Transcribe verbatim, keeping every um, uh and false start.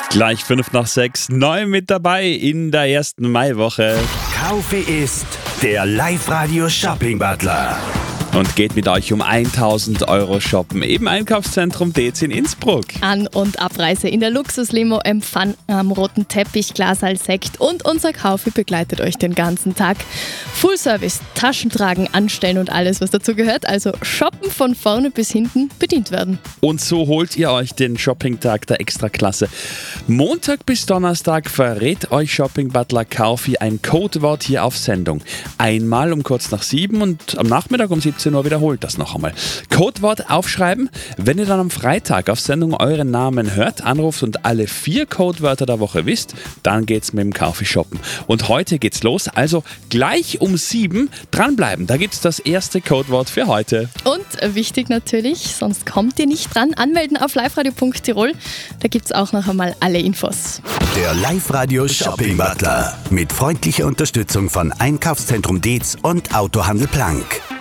Gleich fünf nach sechs, neu mit dabei in der ersten Maiwoche. Kaufe ist der Live-Radio-Shopping-Butler. Und geht mit euch um tausend Euro shoppen im Einkaufszentrum D E Z in Innsbruck. An- und Abreise in der Luxuslimo, Empfang am roten Teppich, Glasaal Sekt und unser Kaufi begleitet euch den ganzen Tag. Full Service, Taschentragen, Anstellen und alles, was dazu gehört. Also shoppen von vorne bis hinten, bedient werden. Und so holt ihr euch den Shoppingtag der Extraklasse. Montag bis Donnerstag verrät euch Shopping-Butler Kaufi ein Codewort hier auf Sendung. Einmal um kurz nach sieben und am Nachmittag um siebzehn Uhr wiederholt das noch einmal. Codewort aufschreiben. Wenn ihr dann am Freitag auf Sendung euren Namen hört, anruft und alle vier Codewörter der Woche wisst, dann geht's mit dem Kaufi shoppen. Und heute geht's los, also gleich um sieben dranbleiben. Da gibt's das erste Codewort für heute. Und wichtig natürlich, sonst kommt ihr nicht dran, anmelden auf liveradio punkt tirol. Da gibt's auch noch einmal alle Infos. Der Live-Radio-Shopping-Butler mit freundlicher Unterstützung von Einkaufszentrum D E Z und Autohandel Plank.